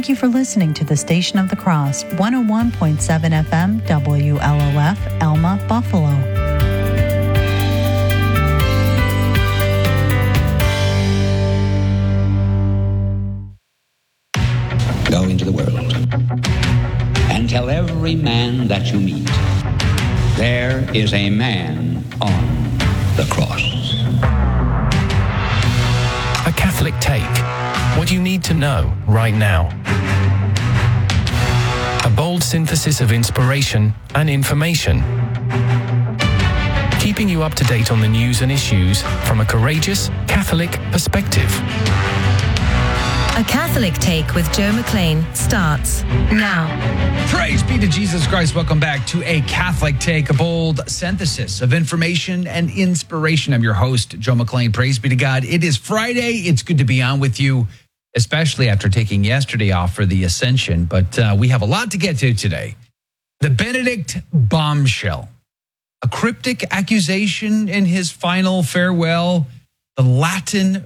Thank you for listening to the Station of the Cross, 101.7 FM, WLOF, Elma, Buffalo. Go into the world and tell every man that you meet, there is a man on the cross. A Catholic Take. What you need to know right now. A bold synthesis of inspiration and information. Keeping you up to date on the news and issues from a courageous Catholic perspective. A Catholic Take with Joe McLean starts now. Praise be to Jesus Christ. Welcome back to A Catholic Take, a bold synthesis of information and inspiration. I'm your host, Joe McLean. Praise be to God. It is Friday. It's good to be on with you, especially after taking yesterday off for the Ascension. But we have a lot to get to today. The Benedict bombshell, a cryptic accusation in his final farewell, the Latin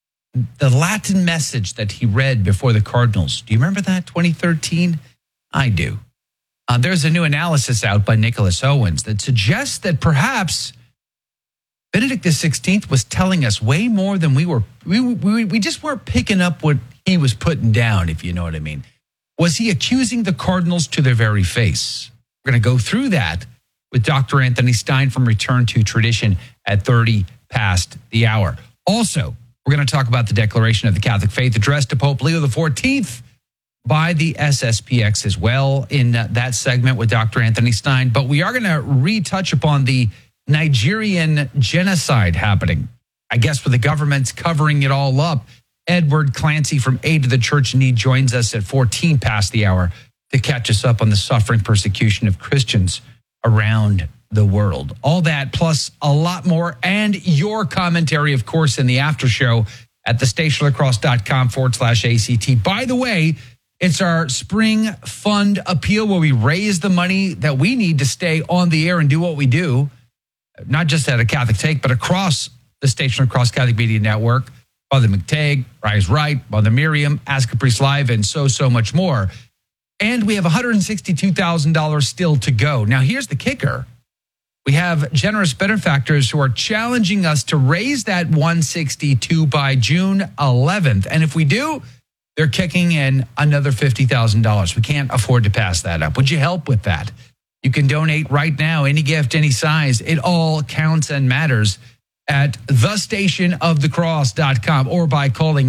message that he read before the cardinals. Do you remember that, 2013? I do. There's a new analysis out by Nicholas Owens that suggests that perhaps Benedict XVI was telling us way more than we just weren't picking up what he was putting down, if you know what I mean. Was he accusing the cardinals to their very face? We're going to go through that with Dr. Anthony Stein from Return to Tradition at 30 past the hour. Also, we're going to talk about the declaration of the Catholic faith addressed to Pope Leo XIV by the SSPX as well in that segment with Dr. Anthony Stein. But we are going to retouch upon the Nigerian genocide happening. I guess with the government's covering it all up. Edward Clancy from Aid to the Church in Need joins us at 14 past the hour to catch us up on the suffering persecution of Christians around the world. All that plus a lot more and your commentary, of course, in the after show at thestationofthecross.com/ACT. By the way, it's our spring fund appeal where we raise the money that we need to stay on the air and do what we do, not just at A Catholic Take, but across the Station of the Cross Catholic Media Network. Father McTagg, Rise Right, Mother Miriam, Ask a Priest Live, and so much more. And we have $162,000 still to go. Now, here's the kicker. We have generous benefactors who are challenging us to raise that 162 by June 11th. And if we do, they're kicking in another $50,000. We can't afford to pass that up. Would you help with that? You can donate right now, any gift, any size. It all counts and matters at thestationofthecross.com or by calling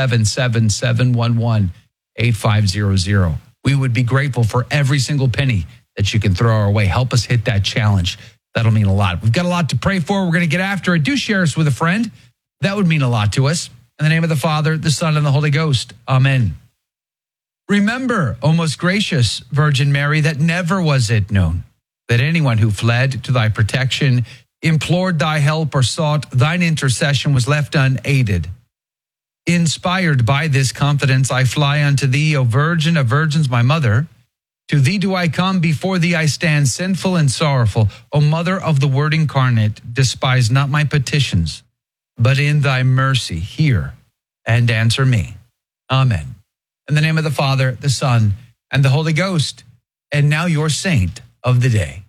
877-711-8500. We would be grateful for every single penny that you can throw our way. Help us hit that challenge. That'll mean a lot. We've got a lot to pray for. We're going to get after it. Do share us with a friend. That would mean a lot to us. In the name of the Father, the Son, and the Holy Ghost. Amen. Remember, O most gracious Virgin Mary, that never was it known that anyone who fled to thy protection, implored thy help, or sought thine intercession was left unaided. Inspired by this confidence, I fly unto thee, O Virgin of Virgins, my mother. To thee do I come, before thee I stand sinful and sorrowful. O Mother of the Word incarnate, despise not my petitions, but in thy mercy hear and answer me. Amen. In the name of the Father, the Son, and the Holy Ghost. And now your saint of the day.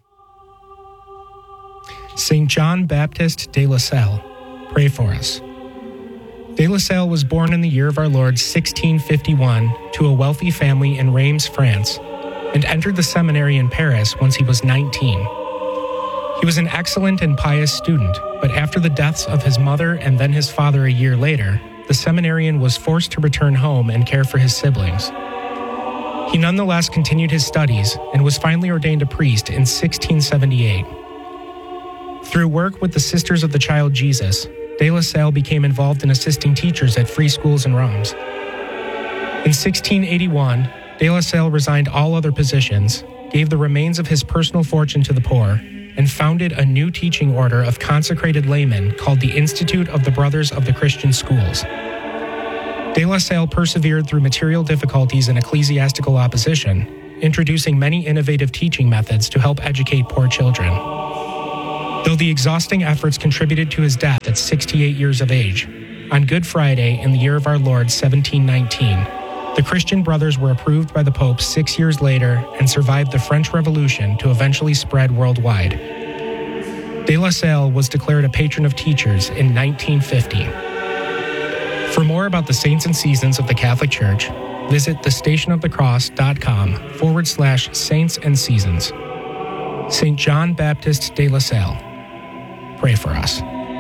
Saint John Baptist de La Salle, pray for us. De La Salle was born in the year of our Lord 1651 to a wealthy family in Reims, France, and entered the seminary in Paris once he was 19. He was an excellent and pious student, but after the deaths of his mother and then his father a year later, the seminarian was forced to return home and care for his siblings. He nonetheless continued his studies and was finally ordained a priest in 1678. Through work with the Sisters of the Child Jesus, de La Salle became involved in assisting teachers at free schools in Reims. In 1681, de La Salle resigned all other positions, gave the remains of his personal fortune to the poor, and founded a new teaching order of consecrated laymen called the Institute of the Brothers of the Christian Schools. De La Salle persevered through material difficulties and ecclesiastical opposition, introducing many innovative teaching methods to help educate poor children. Though the exhausting efforts contributed to his death at 68 years of age, on Good Friday in the year of our Lord 1719, The Christian Brothers were approved by the Pope 6 years later and survived the French Revolution to eventually spread worldwide. De La Salle was declared a patron of teachers in 1950. For more about the saints and seasons of the Catholic Church, visit thestationofthecross.com/saints and seasons. St. John Baptist de La Salle, pray for us.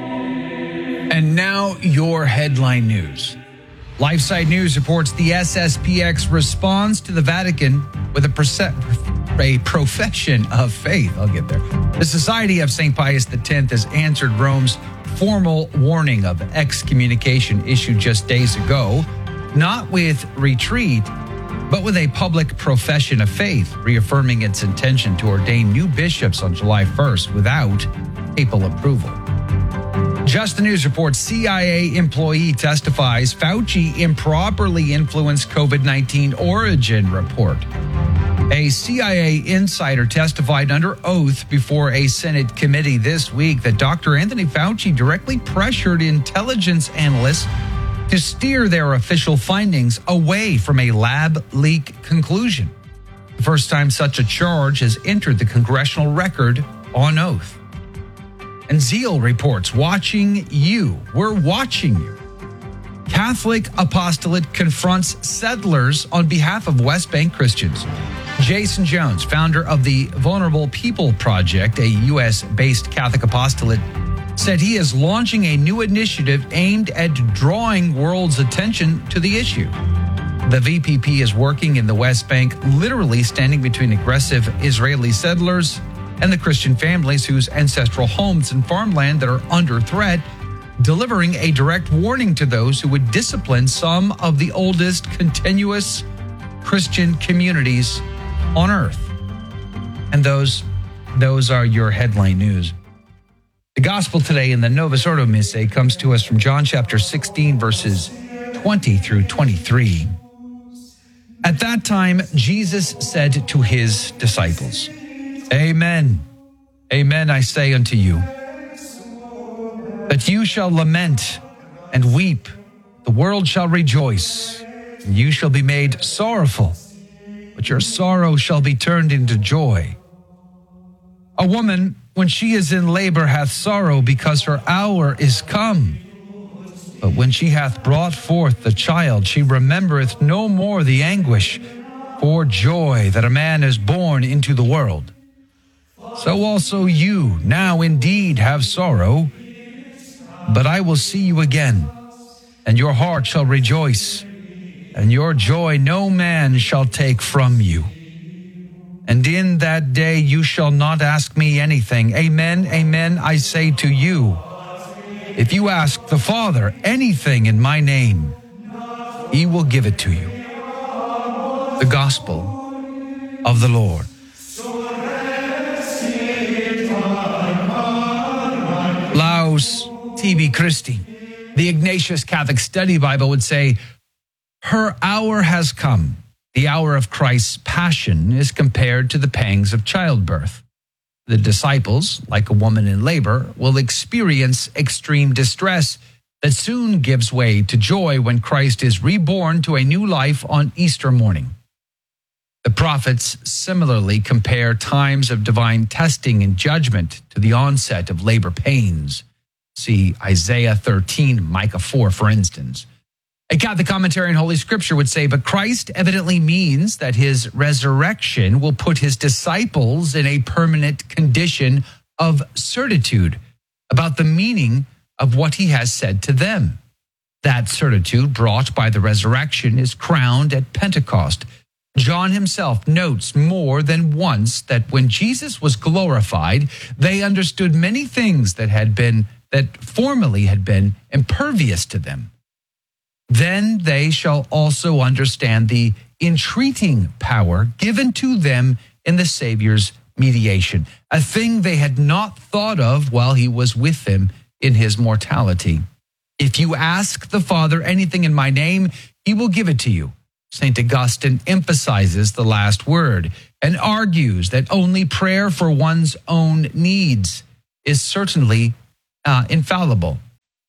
And now your headline news. LifeSite News reports the SSPX responds to the Vatican with a profession of faith. I'll get there. The Society of St. Pius X has answered Rome's formal warning of excommunication issued just days ago, not with retreat, but with a public profession of faith, reaffirming its intention to ordain new bishops on July 1st without papal approval. Just the News reports CIA employee testifies Fauci improperly influenced COVID-19 origin report. A CIA insider testified under oath before a Senate committee this week that Dr. Anthony Fauci directly pressured intelligence analysts to steer their official findings away from a lab leak conclusion. The first time such a charge has entered the congressional record on oath. And Zeal reports, watching you. We're watching you. Catholic Apostolate confronts settlers on behalf of West Bank Christians. Jason Jones, founder of the Vulnerable People Project, a U.S.-based Catholic apostolate, said he is launching a new initiative aimed at drawing world's attention to the issue. The VPP is working in the West Bank, literally standing between aggressive Israeli settlers and the Christian families whose ancestral homes and farmland that are under threat, delivering a direct warning to those who would discipline some of the oldest continuous Christian communities on earth. And those are your headline news. The gospel today in the Novus Ordo Missa comes to us from John chapter 16, verses 20 through 23. At that time, Jesus said to his disciples, Amen, amen, I say unto you, that you shall lament and weep, the world shall rejoice, and you shall be made sorrowful, but your sorrow shall be turned into joy. A woman, when she is in labor, hath sorrow, because her hour is come. But when she hath brought forth the child, she remembereth no more the anguish for joy that a man is born into the world. So also you now indeed have sorrow, but I will see you again, and your heart shall rejoice, and your joy no man shall take from you. And in that day you shall not ask me anything. Amen, amen, I say to you, if you ask the Father anything in my name, he will give it to you. The Gospel of the Lord. Laus tibi Christi. The Ignatius Catholic Study Bible would say, her hour has come. The hour of Christ's passion is compared to the pangs of childbirth. The disciples, like a woman in labor, will experience extreme distress that soon gives way to joy when Christ is reborn to a new life on Easter morning. The prophets similarly compare times of divine testing and judgment to the onset of labor pains. See Isaiah 13, Micah 4, for instance. A Catholic commentary on Holy Scripture would say, but Christ evidently means that his resurrection will put his disciples in a permanent condition of certitude about the meaning of what he has said to them. That certitude brought by the resurrection is crowned at Pentecost. John himself notes more than once that when Jesus was glorified, they understood many things that formerly had been impervious to them. Then they shall also understand the entreating power given to them in the Savior's mediation, a thing they had not thought of while he was with them in his mortality. If you ask the Father anything in my name, he will give it to you. St. Augustine emphasizes the last word and argues that only prayer for one's own needs is certainly infallible.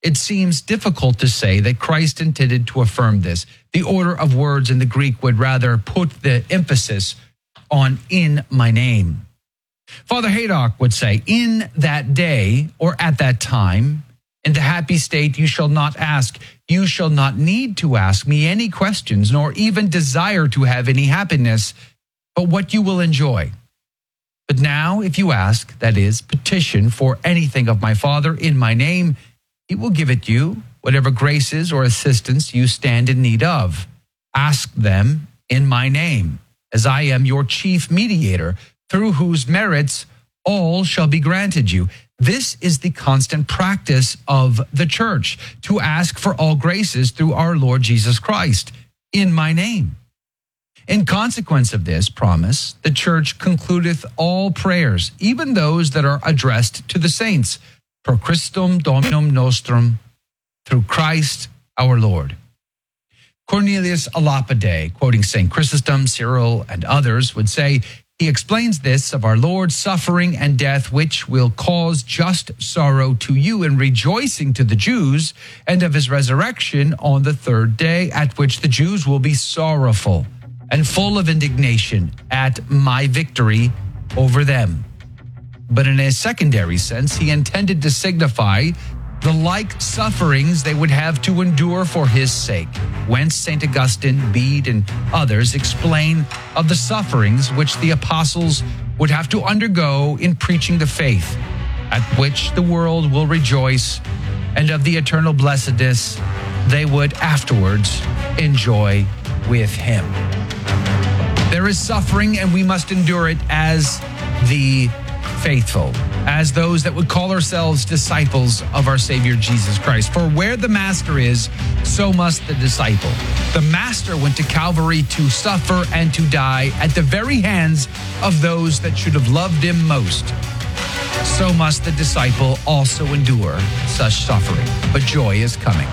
it seems difficult to say that Christ intended to affirm this. The order of words in the Greek would rather put the emphasis on "in my name." Father Haydock would say, "In that day or at that time, in the happy state you shall not ask, you shall not need to ask me any questions, nor even desire to have any happiness, but what you will enjoy. But now if you ask, that is, petition for anything of my Father in my name, he will give it you, whatever graces or assistance you stand in need of. Ask them in my name, as I am your chief mediator, through whose merits all shall be granted you." This is the constant practice of the church, to ask for all graces through our Lord Jesus Christ, in my name. In consequence of this promise, the church concludeth all prayers, even those that are addressed to the saints, pro Christum Dominum nostrum, through Christ our Lord. Cornelius a Lapide, quoting St. Chrysostom, Cyril, and others, would say, he explains this of our Lord's suffering and death, which will cause just sorrow to you and rejoicing to the Jews, and of his resurrection on the third day, at which the Jews will be sorrowful and full of indignation at my victory over them. But in a secondary sense, he intended to signify the like sufferings they would have to endure for his sake, whence St. Augustine, Bede, and others explain of the sufferings which the apostles would have to undergo in preaching the faith, at which the world will rejoice, and of the eternal blessedness they would afterwards enjoy with him. There is suffering, and we must endure it as the faithful, as those that would call ourselves disciples of our Savior Jesus Christ. For where the master is, so must the disciple. The master went to Calvary to suffer and to die at the very hands of those that should have loved him most. So must the disciple also endure such suffering, but joy is coming.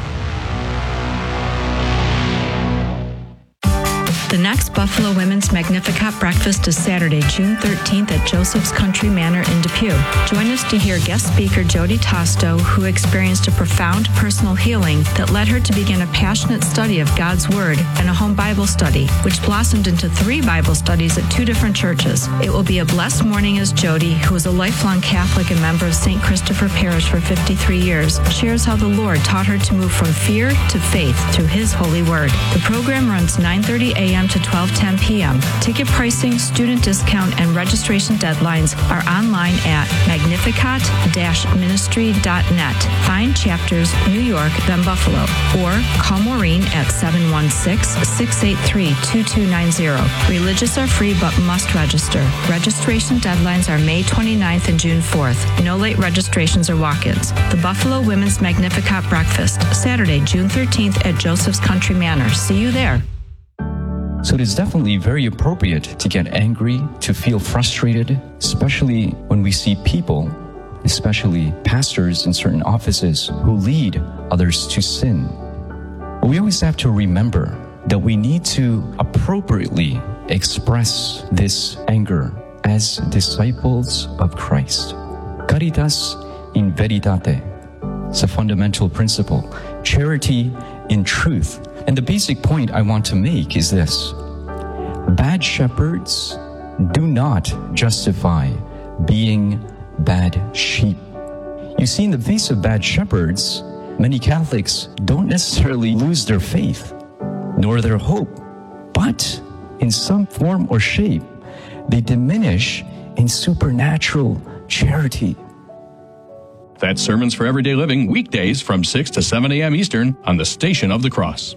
The next Buffalo Women's Magnificat breakfast is Saturday, June 13th at Joseph's Country Manor in Depew. Join us to hear guest speaker Jody Tosto, who experienced a profound personal healing that led her to begin a passionate study of God's Word and a home Bible study, which blossomed into 3 Bible studies at 2 different churches. It will be a blessed morning as Jody, who is a lifelong Catholic and member of St. Christopher Parish for 53 years, shares how the Lord taught her to move from fear to faith through His holy Word. The program runs 9:30 a.m. to 12:10 p.m. Ticket pricing, student discount, and registration deadlines are online at magnificat-ministry.net. Find chapters New York, then Buffalo, or call Maureen at 716-683-2290. Religious are free but must register. Registration deadlines are May 29th and June 4th. No late registrations or walk-ins. The Buffalo Women's Magnificat Breakfast, Saturday, June 13th at Joseph's Country Manor. See you there. So it is definitely very appropriate to get angry, to feel frustrated, especially when we see people, especially pastors in certain offices, who lead others to sin. But we always have to remember that we need to appropriately express this anger as disciples of Christ. Caritas in veritate. It's a fundamental principle. Charity in truth. And the basic point I want to make is this: bad shepherds do not justify being bad sheep. You see, in the face of bad shepherds, many Catholics don't necessarily lose their faith, nor their hope, but in some form or shape, they diminish in supernatural charity. That's Sermons for Everyday Living, weekdays from 6 to 7 a.m. Eastern on the Station of the Cross.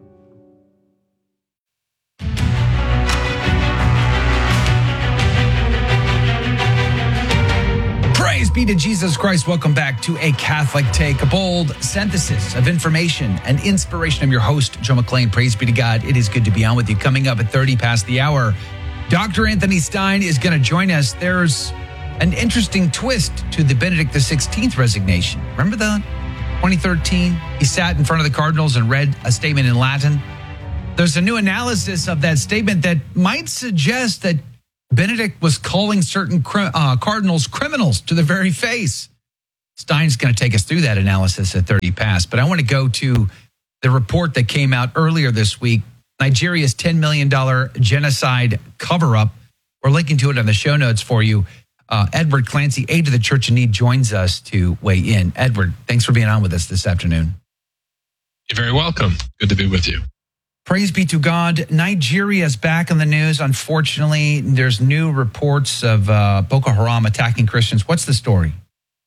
Praise be to Jesus Christ. Welcome back to A Catholic Take, a bold synthesis of information and inspiration. I'm your host, Joe McLean. Praise be to God. It is good to be on with you. Coming up at 30 past the hour, Dr. Anthony Stein is going to join us. There's an interesting twist to the Benedict XVI resignation. Remember that? 2013, he sat in front of the cardinals and read a statement in Latin. There's a new analysis of that statement that might suggest that Benedict was calling certain cardinals criminals to their very face. Stein's going to take us through that analysis at 30 past. But I want to go to the report that came out earlier this week, Nigeria's $10 million genocide cover-up. We're linking to it on the show notes for you. Edward Clancy, aide to the Church in Need, joins us to weigh in. Edward, thanks for being on with us this afternoon. You're very welcome. Good to be with you. Praise be to God. Nigeria's back in the news. Unfortunately, there's new reports of Boko Haram attacking Christians. What's the story?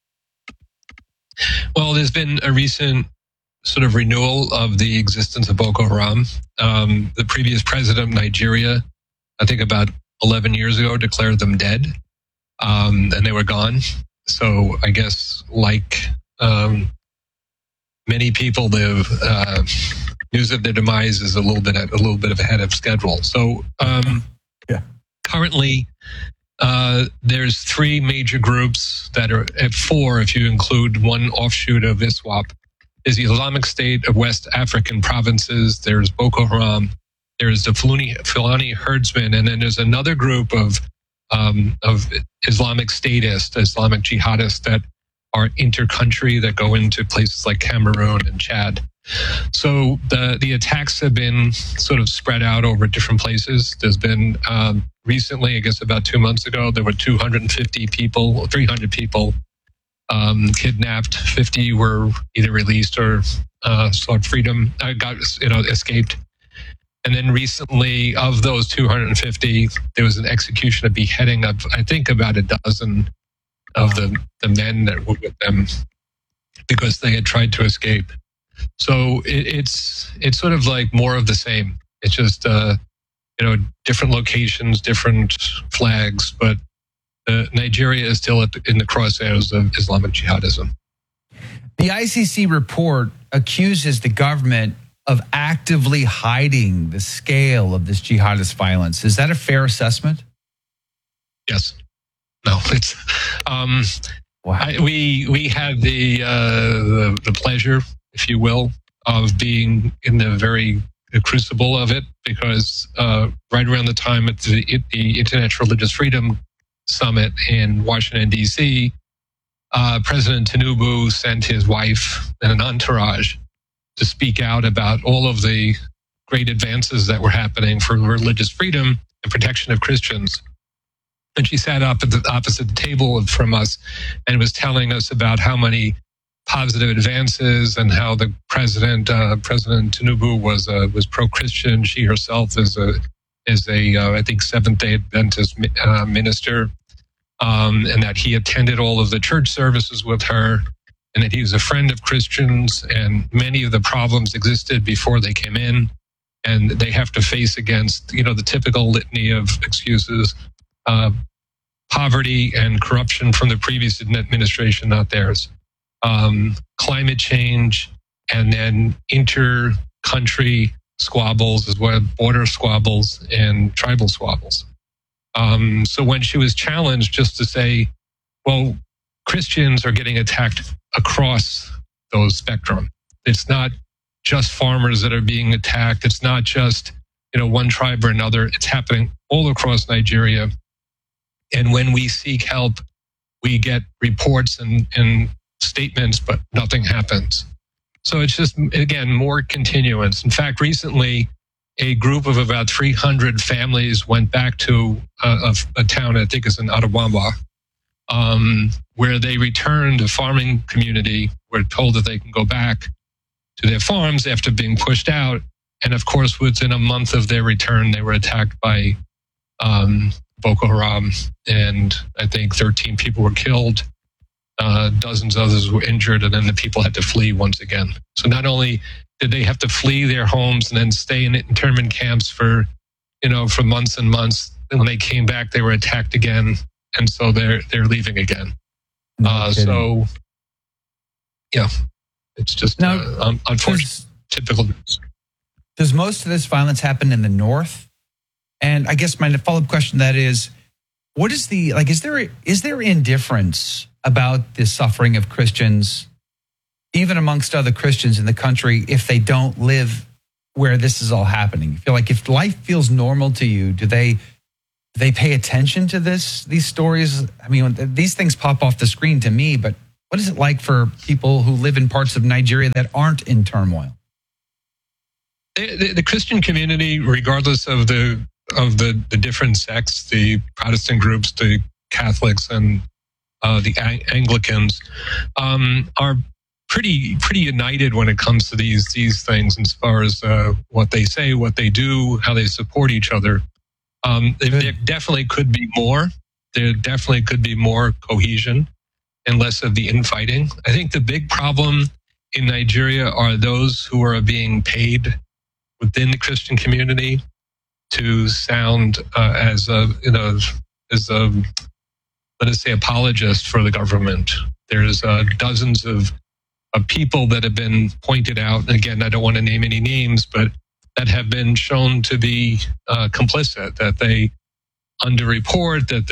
Well, there's been a recent sort of renewal of the existence of Boko Haram. The previous president of Nigeria, I think about 11 years ago, declared them dead, and they were gone. So I guess like many people, the news of their demise is a little bit ahead of schedule. So currently, there's three major groups that are at four, if you include one offshoot of ISWAP. There's the Islamic State of West African provinces. There's Boko Haram. There's the Fulani herdsmen, and then there's another group of Islamic statists, Islamic jihadists that are inter-country that go into places like Cameroon and Chad. So the attacks have been sort of spread out over different places. There's been recently, I guess about 2 months ago, there were 250 people, 300 people kidnapped. 50 were either released or sought freedom, escaped. And then recently, of those 250, there was an execution, a beheading of, I think, about a dozen of the men that were with them because they had tried to escape. So it's sort of like more of the same. It's just different locations, different flags, but Nigeria is still in the crosshairs of Islamic jihadism. The ICC report accuses the government of actively hiding the scale of this jihadist violence. Is that a fair assessment? Yes. No, it's we had the pleasure, if you will, of being in the crucible of it, because right around the time at the International Religious Freedom Summit in Washington, D.C., President Tinubu sent his wife and an entourage to speak out about all of the great advances that were happening for religious freedom and protection of Christians. And she sat up at the opposite table from us and was telling us about how many positive advances and how the President Tinubu was pro-Christian. She herself is a I think Seventh-day Adventist minister, and that he attended all of the church services with her, and that he was a friend of Christians, and many of the problems existed before they came in, and they have to face against the typical litany of excuses. Poverty and corruption from the previous administration, not theirs. Climate change, and then inter-country squabbles as well, border squabbles and tribal squabbles. So when she was challenged just to say, well, Christians are getting attacked across those spectrum. It's not just farmers that are being attacked. It's not just one tribe or another. It's happening all across Nigeria. And when we seek help, we get reports and statements, but nothing happens. So it's just, again, more continuance. In fact, recently, a group of about 300 families went back to a town, I think is in Adamawa, where they returned, a farming community, were told that they can go back to their farms after being pushed out. And of course, within a month of their return, they were attacked by Boko Haram, and I think 13 people were killed, dozens others were injured, and then the people had to flee once again. So not only did they have to flee their homes and then stay in internment camps for months and months, and when they came back, they were attacked again, and so they're leaving again. So yeah, it's just unfortunate, typical news. Does most of this violence happen in the north? And I guess my follow-up question to that is, what is is there indifference about the suffering of Christians, even amongst other Christians in the country, if they don't live where this is all happening? You feel like if life feels normal to you, do they pay attention to these stories? I mean, these things pop off the screen to me, but What is it like for people who live in parts of Nigeria that aren't in turmoil? The Christian community, regardless of the different sects, the Protestant groups, the Catholics, and the Anglicans, are pretty united when it comes to these things as far as what they say, what they do, how they support each other. There definitely could be more. There definitely could be more cohesion and less of the infighting. I think the big problem in Nigeria are those who are being paid within the Christian community to sound as a let us say apologist for the government. There's dozens of people that have been pointed out. And again, I don't want to name any names, but that have been shown to be complicit, that they underreport, that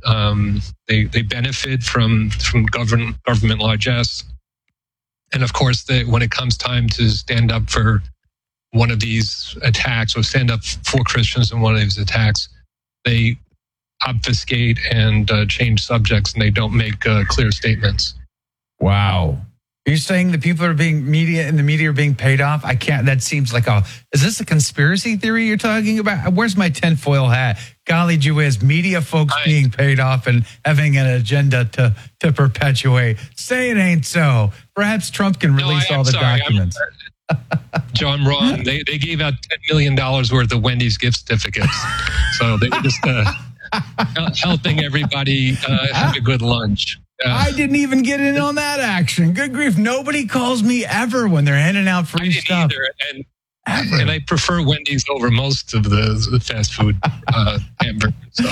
they benefit from government largesse. And of course, when it comes time to stand up for one of these attacks or stand up for Christians in one of these attacks, they obfuscate and change subjects, and they don't make clear statements. Wow. Are you saying the people are being media are being paid off? I can't. That seems like is this a conspiracy theory you're talking about? Where's my tinfoil hat? Golly gee whiz, media folks being paid off and having an agenda to perpetuate. Say it ain't so. Perhaps Trump can release all the documents. Joe, I'm wrong. They gave out $10 million worth of Wendy's gift certificates. So they were just helping everybody have a good lunch. I didn't even get in on that action. Good grief. Nobody calls me ever when they're handing out free stuff. And I prefer Wendy's over most of the fast food hamburgers. So,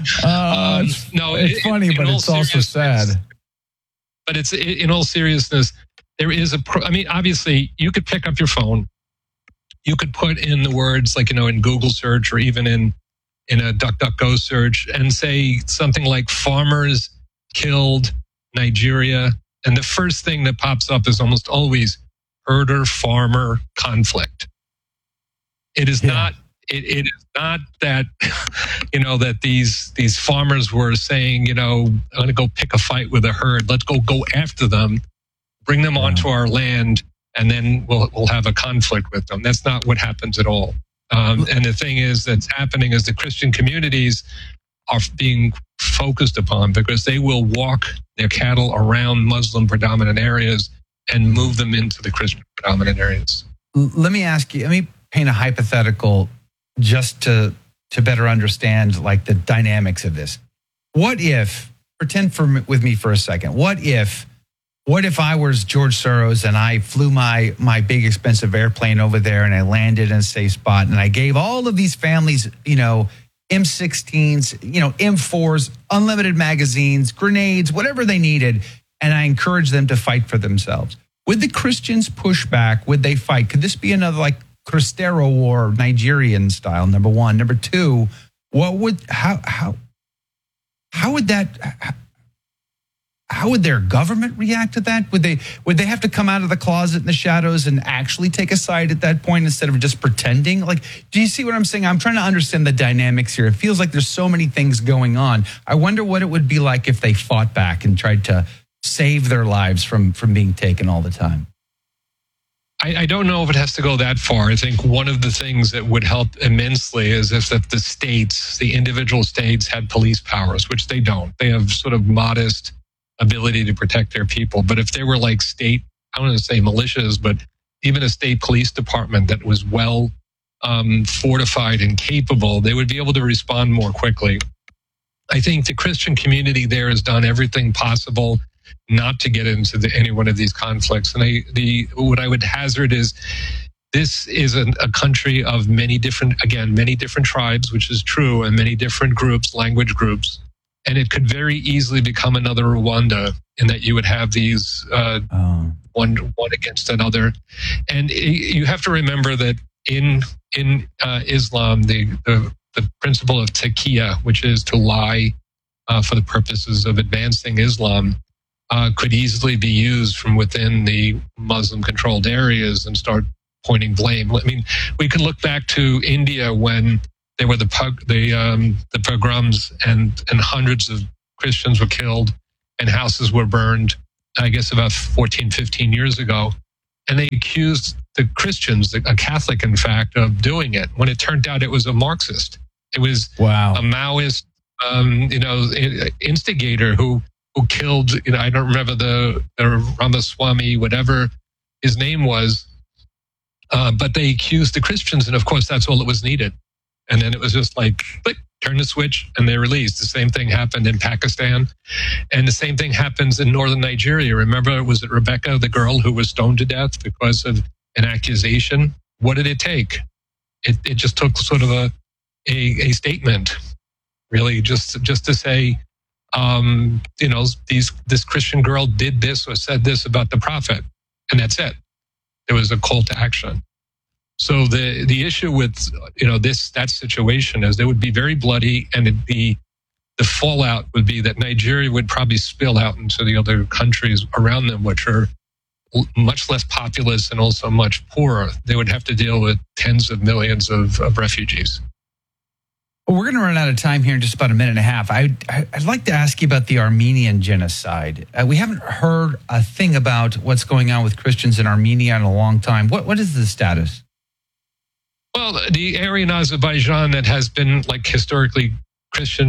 it's funny, but it's also sad. But it's in all seriousness, there is obviously, you could pick up your phone. You could put in the words like, in Google search or even in a DuckDuckGo search and say something like farmers killed Nigeria. And the first thing that pops up is almost always herder-farmer conflict. It is not. It is not that that these farmers were saying I'm going to go pick a fight with a herd. Let's go after them, bring them onto our land, and then we'll have a conflict with them. That's not what happens at all. And the thing that's happening is the Christian communities are being focused upon because they will walk their cattle around Muslim predominant areas and move them into the Christian predominant areas. Let me ask you, let me paint a hypothetical just to better understand like the dynamics of this. What if, pretend with me for a second, what if I was George Soros and I flew my big expensive airplane over there and I landed in a safe spot and I gave all of these families, M16s, M4s, unlimited magazines, grenades, whatever they needed, and I encouraged them to fight for themselves. Would the Christians push back? Would they fight? Could this be another like Cristero War, Nigerian style? Number one. Number two, how would their government react to that? Would they have to come out of the closet in the shadows and actually take a side at that point instead of just pretending? Like, do you see what I'm saying? I'm trying to understand the dynamics here. It feels like there's so many things going on. I wonder what it would be like if they fought back and tried to save their lives from being taken all the time. I don't know if it has to go that far. I think one of the things that would help immensely is if the individual states had police powers, which they don't. They have sort of modest ability to protect their people. But if there were like state, I don't want to say militias, but even a state police department that was well fortified and capable, they would be able to respond more quickly. I think the Christian community there has done everything possible not to get into any one of these conflicts. And what I would hazard is this is a country of many different tribes, which is true, and many different groups, language groups. And it could very easily become another Rwanda in that you would have these one against another. And you have to remember that in Islam, the principle of taqiyya, which is to lie for the purposes of advancing Islam, could easily be used from within the Muslim-controlled areas and start pointing blame. I mean, we can look back to India when there were the pogroms and hundreds of Christians were killed and houses were burned. I guess about 14, 15 years ago. And they accused the Christians, a Catholic, in fact, of doing it, when it turned out it was a Marxist. It was a Maoist, instigator who killed, I don't remember the Ramaswamy, whatever his name was, but they accused the Christians, and of course that's all that was needed. And then it was just like, click, turn the switch, and they're released. The same thing happened in Pakistan, and the same thing happens in northern Nigeria. Remember, was it Rebecca, the girl who was stoned to death because of an accusation? What did it take? It just took sort of a statement, really, just to say, this Christian girl did this or said this about the prophet, and that's it. There was a call to action. So the issue with that situation is it would be very bloody, and the fallout would be that Nigeria would probably spill out into the other countries around them, which are much less populous and also much poorer. They would have to deal with tens of millions of refugees. Well, we're going to run out of time here in just about a minute and a half. I'd like to ask you about the Armenian genocide. We haven't heard a thing about what's going on with Christians in Armenia in a long time. What is the status? Well, the area in Azerbaijan that has been like historically Christian,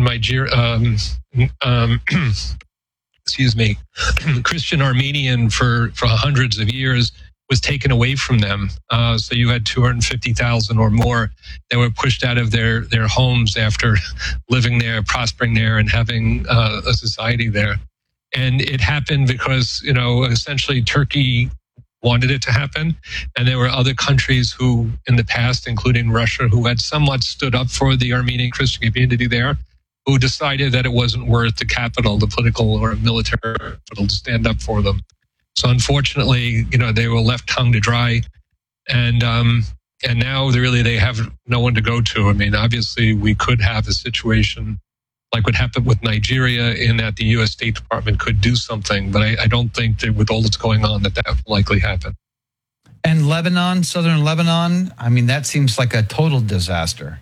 Christian Armenian for hundreds of years was taken away from them. So you had 250,000 or more that were pushed out of their homes after living there, prospering there, and having a society there. And it happened because, essentially Turkey wanted it to happen. And there were other countries who, in the past, including Russia, who had somewhat stood up for the Armenian Christian community there, who decided that it wasn't worth the capital, the political or military capital, to stand up for them. So unfortunately, they were left hung to dry, and now they have no one to go to. I mean, obviously, we could have a situation like what happened with Nigeria, in that the U.S. State Department could do something, but I don't think that with all that's going on that will likely happen. And Lebanon, southern Lebanon, I mean, that seems like a total disaster.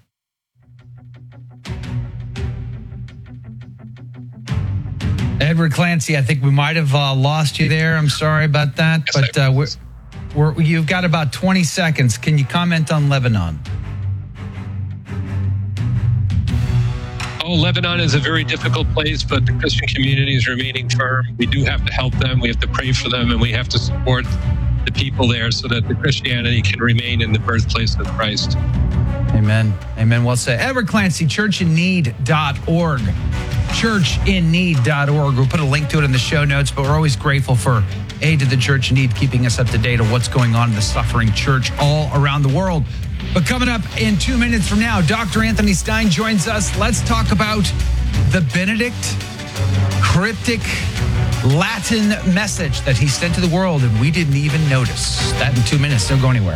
Edward Clancy, I think we might have lost you there. I'm sorry about that, yes, but you've got about 20 seconds. Can you comment on Lebanon? Oh, Lebanon is a very difficult place, but the Christian community is remaining firm. We do have to help them. We have to pray for them, and we have to support the people there so that the Christianity can remain in the birthplace of Christ. Amen. Amen. Well said. Edward Clancy, churchinneed.org. Churchinneed.org. We'll put a link to it in the show notes, but we're always grateful for Aid to the Church in Need, keeping us up to date on what's going on in the suffering church all around the world. But coming up in 2 minutes from now, Dr. Anthony Stein joins us. Let's talk about the Benedict cryptic Latin message that he sent to the world, and we didn't even notice. That in 2 minutes. Don't go anywhere.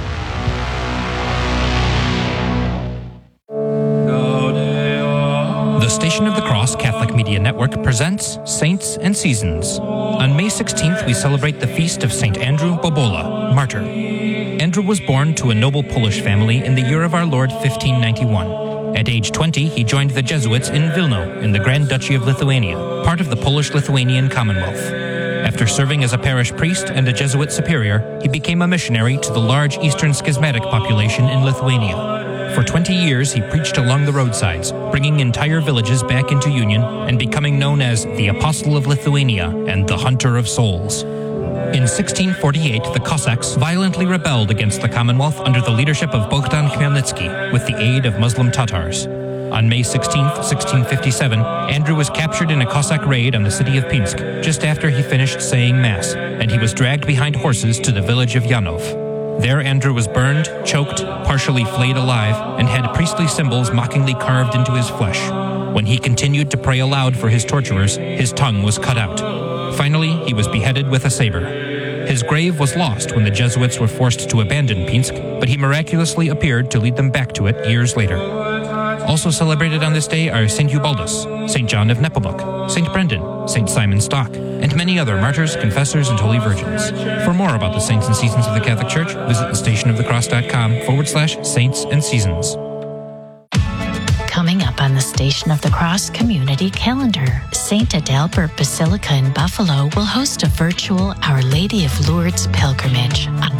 The Station of the Cross Catholic Media Network presents Saints and Seasons. On May 16th, we celebrate the feast of St. Andrew Bobola, martyr. Andrew was born to a noble Polish family in the year of our Lord 1591. At age 20, he joined the Jesuits in Vilno, in the Grand Duchy of Lithuania, part of the Polish-Lithuanian Commonwealth. After serving as a parish priest and a Jesuit superior, he became a missionary to the large Eastern Schismatic population in Lithuania. For 20 years, he preached along the roadsides, bringing entire villages back into union and becoming known as the Apostle of Lithuania and the Hunter of Souls. In 1648, the Cossacks violently rebelled against the Commonwealth under the leadership of Bogdan Khmelnytsky with the aid of Muslim Tatars. On May 16, 1657, Andrew was captured in a Cossack raid on the city of Pinsk just after he finished saying Mass, and he was dragged behind horses to the village of Janov. There, Andrew was burned, choked, partially flayed alive, and had priestly symbols mockingly carved into his flesh. When he continued to pray aloud for his torturers, his tongue was cut out. Finally, he was beheaded with a saber. His grave was lost when the Jesuits were forced to abandon Pinsk, but he miraculously appeared to lead them back to it years later. Also celebrated on this day are St. Ubaldus, St. John of Nepomuk, St. Brendan, St. Simon Stock, and many other martyrs, confessors, and holy virgins. For more about the Saints and Seasons of the Catholic Church, visit thestationofthecross.com/Saints and Seasons. Coming up on the station. Station of the Cross community calendar. St. Adalbert Basilica in Buffalo will host a virtual Our Lady of Lourdes pilgrimage on